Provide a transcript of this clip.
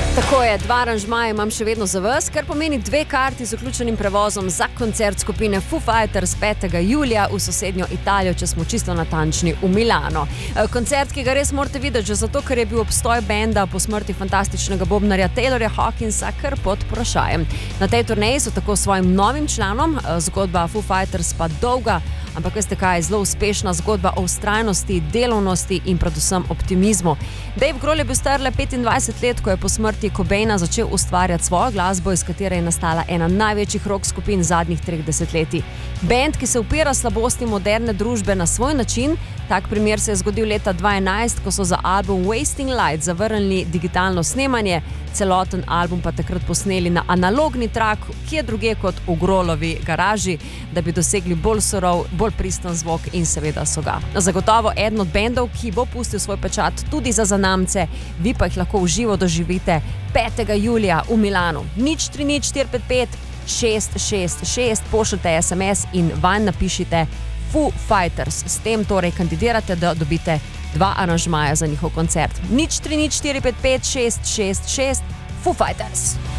Tako je, 2 aranžmaje imam še vedno za vas, kar pomeni 2 karti z vključenim prevozom za koncert skupine Foo Fighters 5. julija v sosednjo Italijo, če smo čisto natančni, v Milano. Koncert, ki ga res morate videti, že zato, ker je bil obstoj benda po smrti fantastičnega bobnarja Taylorja Hawkinsa kar pod vprašajem. Na tej turneji so tako svojim novim članom, zgodba Foo Fighters pa dolga, ampak veste kaj, zelo uspešna zgodba o vztrajnosti, delovnosti in predvsem optimizmu. Dave Grohl je bil star le 25 let, ko je po smrti Cobaina začel ustvarjati svojo glasbo, iz katere je nastala ena največjih rock skupin zadnjih 30 letij. Band, ki se upira slabosti moderne družbe na svoj način, tak primer se je zgodil leta 2011, ko so za album Wasting Light zavrnili digitalno snemanje, celoten album pa takrat posneli na analogni trak, ki je druge kot v Grohlovi garaži, da bi dosegli bolj surov, bolj pristen zvok in seveda so ga. Zagotovo eden od bendov, ki bo pustil svoj pečat tudi za zanamce, vi pa jih lahko v živo doživite 5. julija v Milanu. 030 455 666, pošljite SMS in vanj napišite Foo Fighters. S tem torej kandidirate, da dobite 2 aranžmaja za njihov koncert. 030 455 666, Foo Fighters.